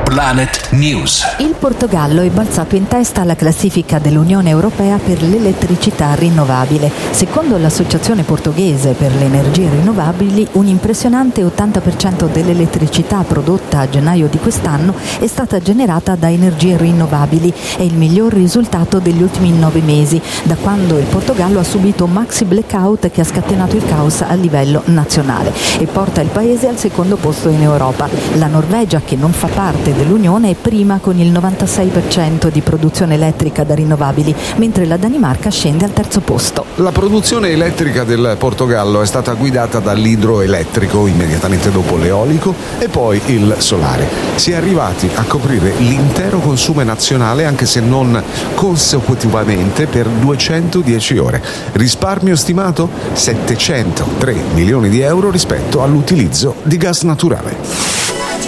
Planet News. Il Portogallo è balzato in testa alla classifica dell'Unione Europea per l'elettricità rinnovabile. Secondo l'Associazione Portoghese per le Energie Rinnovabili, un impressionante 80% dell'elettricità prodotta a gennaio di quest'anno è stata generata da energie rinnovabili. È il miglior risultato degli ultimi 9 mesi, da quando il Portogallo ha subito un maxi blackout che ha scatenato il caos a livello nazionale e porta il paese al secondo posto in Europa. La Norvegia, che non fa parte dell'Unione, è prima con il 96% di produzione elettrica da rinnovabili, mentre la Danimarca scende al terzo posto. La produzione elettrica del Portogallo è stata guidata dall'idroelettrico, immediatamente dopo l'eolico e poi il solare. Si è arrivati a coprire l'intero consumo nazionale, anche se non consecutivamente, per 210 ore. Risparmio stimato? 703 milioni di euro rispetto all'utilizzo di gas naturale.